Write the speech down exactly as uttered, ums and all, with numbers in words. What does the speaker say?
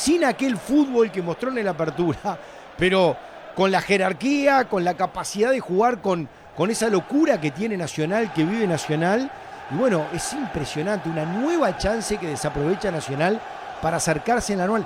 sin aquel fútbol que mostró en la apertura, pero con la jerarquía, con la capacidad de jugar con, con esa locura que tiene Nacional, que vive Nacional. Y bueno, es impresionante, una nueva chance que desaprovecha Nacional para acercarse en la anual.